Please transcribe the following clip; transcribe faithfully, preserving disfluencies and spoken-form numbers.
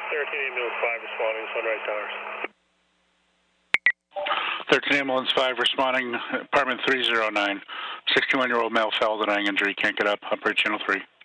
thirteen Ambulance five responding, Sunrise Towers. thirteen Ambulance five responding, apartment three oh nine. sixty-one-year-old male fell, denying injury, can't get up, operate channel three.